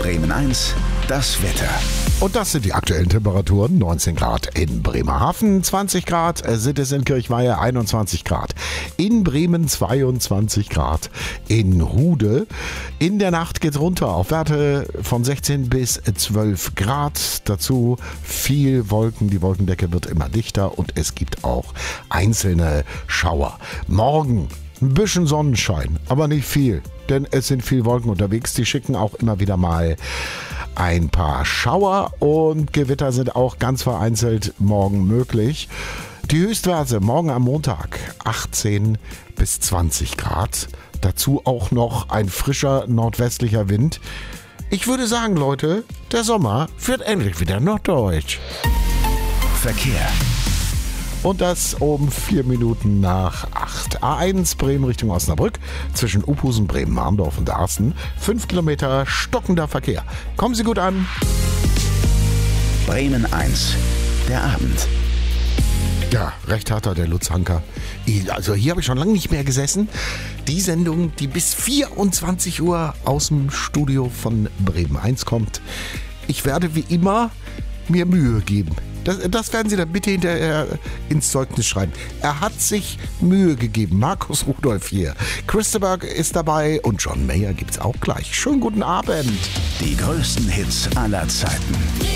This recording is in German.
Bremen 1, das Wetter. Und das sind die aktuellen Temperaturen. 19 Grad in Bremerhaven, 20 Grad sind es in Kirchweihe, 21 Grad. In Bremen 22 Grad. In Hude. In der Nacht geht es runter auf Werte von 16 bis 12 Grad. Dazu viel Wolken. Die Wolkendecke wird immer dichter und es gibt auch einzelne Schauer. Morgen ein bisschen Sonnenschein, aber nicht viel, denn es sind viel Wolken unterwegs. Die schicken auch immer wieder mal ein paar Schauer und Gewitter sind auch ganz vereinzelt morgen möglich. Die Höchstwerte morgen am Montag 18 bis 20 Grad. Dazu auch noch ein frischer nordwestlicher Wind. Ich würde sagen, Leute, der Sommer führt endlich wieder nach Deutsch. Verkehr. Und das um 4 Minuten nach 8. A1 Bremen Richtung Osnabrück zwischen Uphusen, Bremen, Marndorf und Darßen. 5 Kilometer stockender Verkehr. Kommen Sie gut an. Bremen 1, der Abend. Ja, recht hat er, der Lutz Hanker. Also hier habe ich schon lange nicht mehr gesessen. Die Sendung, die bis 24 Uhr aus dem Studio von Bremen 1 kommt. Ich werde wie immer mir Mühe geben. Das werden Sie dann bitte hinterher ins Zeugnis schreiben. Er hat sich Mühe gegeben. Markus Rudolph hier. Christopher ist dabei und John Mayer gibt's auch gleich. Schönen guten Abend. Die größten Hits aller Zeiten.